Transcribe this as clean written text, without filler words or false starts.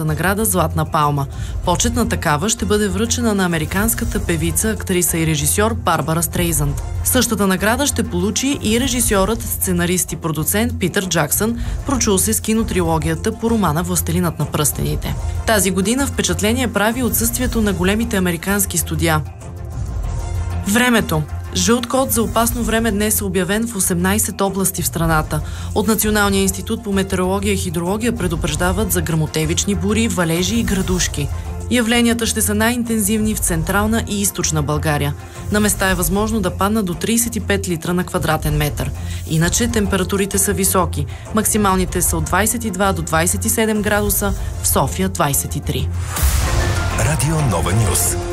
националната награда «Златна палма». Почетна такава ще бъде връчена на американската певица, актриса и режисьор Барбара Стрейзанд. Същата награда ще получи и режисьорът, сценарист и продуцент Питър Джаксън, прочул се с кинотрилогията по романа «Властелинът на пръстените». Тази година впечатление прави отсъствието на големите американски студия. Времето. Жълт код за опасно време днес е обявен в 18 области в страната. От Националния институт по метеорология и хидрология предупреждават за гръмотевични бури, валежи и градушки. Явленията ще са най-интензивни в Централна и Източна България. На места е възможно да паднат до 35 литра на квадратен метър. Иначе температурите са високи. Максималните са от 22 до 27 градуса, в София 23. Радио Нова Нюз.